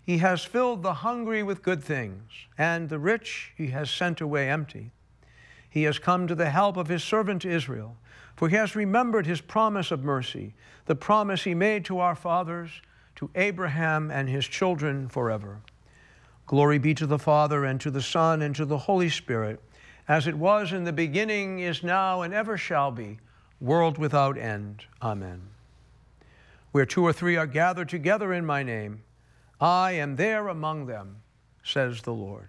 He has filled the hungry with good things, and the rich he has sent away empty. He has come to the help of his servant Israel, for he has remembered his promise of mercy, the promise he made to our fathers, to Abraham and his children forever. Glory be to the Father, and to the Son, and to the Holy Spirit, as it was in the beginning, is now, and ever shall be, world without end. Amen. Where two or three are gathered together in my name, I am there among them, says the Lord.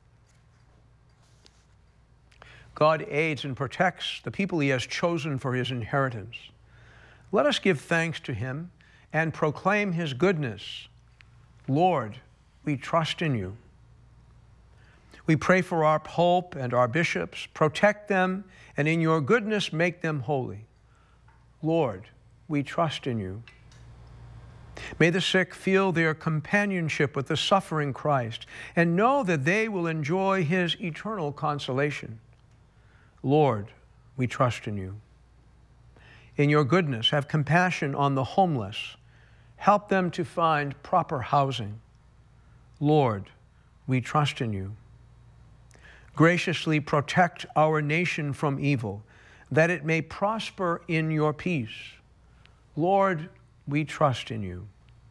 God aids and protects the people he has chosen for his inheritance. Let us give thanks to him and proclaim his goodness. Lord, we trust in you. We pray for our Pope and our bishops. Protect them, and in your goodness make them holy. Lord, we trust in you. May the sick feel their companionship with the suffering Christ and know that they will enjoy his eternal consolation. Lord, we trust in you. In your goodness, have compassion on the homeless. Help them to find proper housing. Lord, we trust in you. Graciously protect our nation from evil, that it may prosper in your peace. Lord, we trust in you.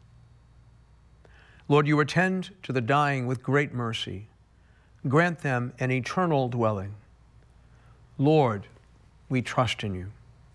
Lord, you attend to the dying with great mercy. Grant them an eternal dwelling. Lord, we trust in you.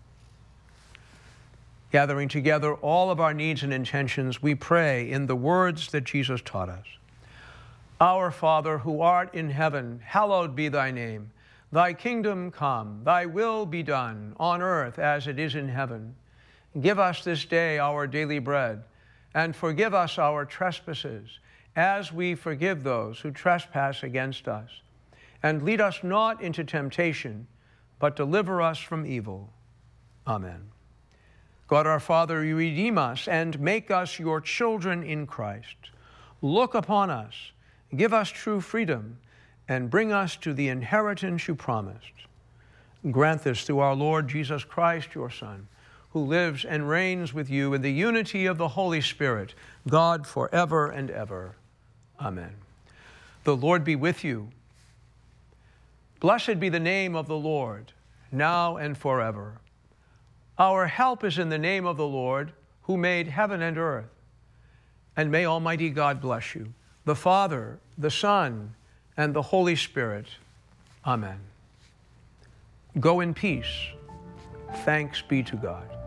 Gathering together all of our needs and intentions, we pray in the words that Jesus taught us. Our Father, who art in heaven, hallowed be thy name. Thy kingdom come, thy will be done, on earth as it is in heaven. Give us this day our daily bread, and forgive us our trespasses, as we forgive those who trespass against us. And lead us not into temptation, but deliver us from evil. Amen. God our Father, you redeem us and make us your children in Christ. Look upon us, give us true freedom, and bring us to the inheritance you promised. Grant this through our Lord Jesus Christ, your Son, who lives and reigns with you in the unity of the Holy Spirit, God forever and ever. Amen. The Lord be with you. Blessed be the name of the Lord, now and forever. Our help is in the name of the Lord, who made heaven and earth. And may Almighty God bless you, the Father, the Son, and the Holy Spirit. Amen. Go in peace. Thanks be to God.